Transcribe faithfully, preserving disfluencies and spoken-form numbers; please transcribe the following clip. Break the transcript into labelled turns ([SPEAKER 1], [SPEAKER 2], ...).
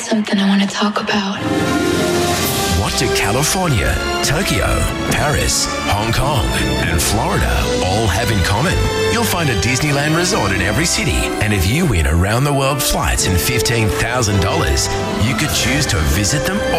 [SPEAKER 1] something I want to talk about.
[SPEAKER 2] What do California, Tokyo, Paris, Hong Kong, and Florida all have in common? You'll find a Disneyland resort in every city, and if you win around the world flights and fifteen thousand dollars, you could choose to visit them all.